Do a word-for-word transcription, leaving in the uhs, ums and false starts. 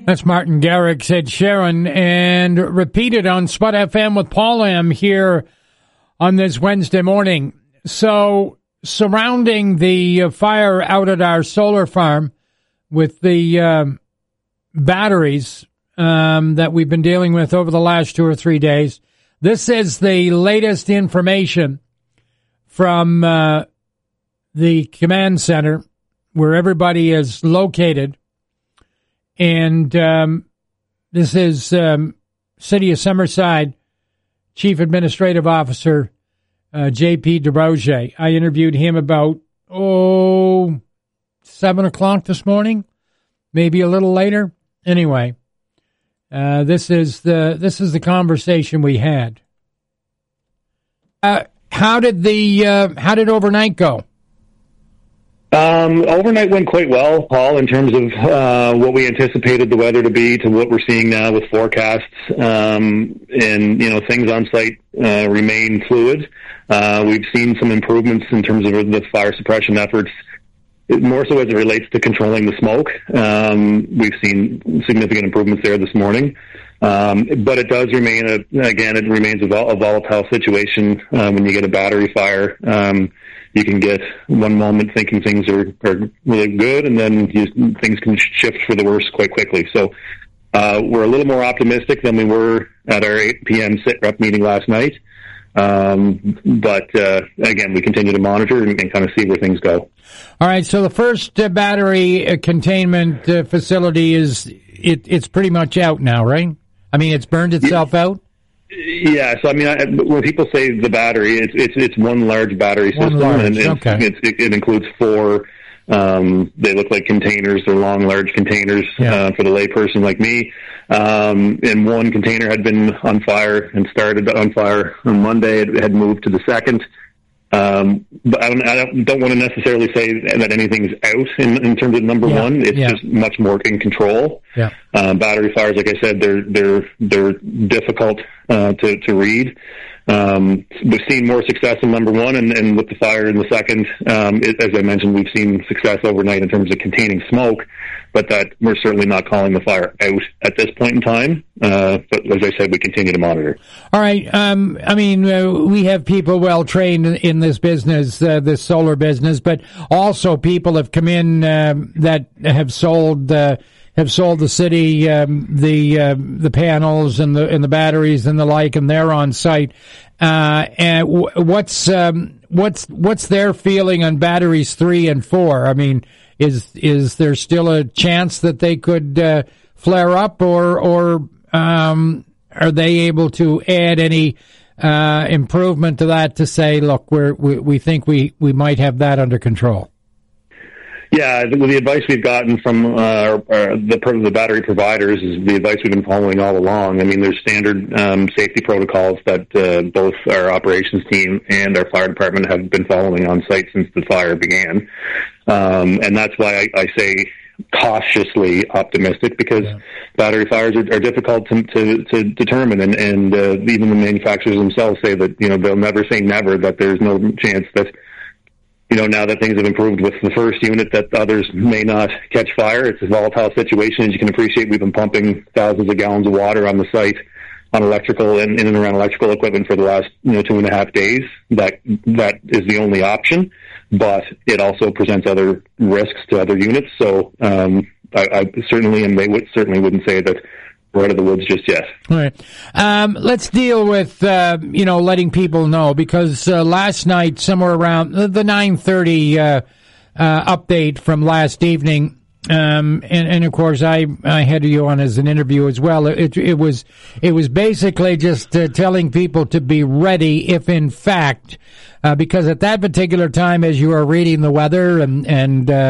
That's Martin Garrix, Ed Sheeran, and repeated on Spud F M with Paul M. here on this Wednesday morning. So, surrounding the uh, fire out at our solar farm with the uh, batteries um, that we've been dealing with over the last two or three days, this is the latest information from uh, the command center where everybody is located. And um, this is um, City of Summerside Chief Administrative Officer uh, J P DeBroger. I interviewed him about, oh, seven o'clock this morning, maybe a little later. Anyway, uh, this is the this is the conversation we had. Uh, how did the uh, how did overnight go? Um, overnight went quite well, Paul, in terms of uh, what we anticipated the weather to be to what we're seeing now with forecasts. Um, and, you know, things on site uh, remain fluid. Uh, we've seen some improvements in terms of the fire suppression efforts, more so as it relates to controlling the smoke. Um, we've seen significant improvements there this morning. Um, but it does remain, a, again, it remains a, vol- a volatile situation uh, when you get a battery fire. Um, You can get one moment thinking things are, are really good, and then you, things can shift for the worse quite quickly. So uh, we're a little more optimistic than we were at our eight p.m. sit-rep meeting last night. Um, but, uh, again, we continue to monitor and, and kind of see where things go. All right, so the first uh, battery uh, containment uh, facility is it, it's pretty much out now, right? I mean, it's burned itself yeah. out? Yeah, so I mean, I, when people say the battery, it's it's it's one large battery one system, large, and it's, okay. it's, it, it includes four. Um, they look like containers; they're long, large containers yeah. uh, for the layperson like me. Um, and one container had been on fire and started on fire on Monday. It had moved to the second. Um, but I don't, I don't, don't want to necessarily say that anything's out in, in terms of number yeah. one. It's yeah. just much more in control. Yeah. Um, battery fires, like I said, they're they're they're difficult uh, to to read. Um, we've seen more success in number one, and, and with the fire in the second, um, it, as I mentioned, we've seen success overnight in terms of containing smoke, but that we're certainly not calling the fire out at this point in time. Uh, but as I said, we continue to monitor. All right. Um, I mean, uh, we have people well trained in, in this business, uh, this solar business, but also people have come in uh, that have sold. Uh, have sold the city um, the uh, the panels and the and the batteries and the like, and they're on site. Uh, and w- what's um, what's what's their feeling on batteries three and four? I mean, is is there still a chance that they could uh, flare up, or or um, are they able to add any uh, improvement to that to say, look, we're, we we think we, we might have that under control? Yeah, the, the advice we've gotten from uh, our, our, the, the battery providers is the advice we've been following all along. I mean, there's standard um, safety protocols that uh, both our operations team and our fire department have been following on site since the fire began. Um, and that's why I, I say cautiously optimistic, because yeah. battery fires are, are difficult to, to, to determine. And, and uh, even the manufacturers themselves say that, you know, they'll never say never, that there's no chance that, you know, now that things have improved with the first unit, that others may not catch fire. It's a volatile situation. As you can appreciate, we've been pumping thousands of gallons of water on the site on electrical and in and around electrical equipment for the last, you know, two and a half days. That that is the only option, but it also presents other risks to other units. So um, I, I certainly, and they would certainly wouldn't say that we're out of the woods just yet. All right. Um, let's deal with, uh, you know, letting people know, because uh, last night, somewhere around the nine thirty uh, uh, update from last evening, um, and, and of course, I, I had you on as an interview as well. It, it was it was basically just uh, telling people to be ready if, in fact, uh, because at that particular time, as you are reading the weather and, and uh,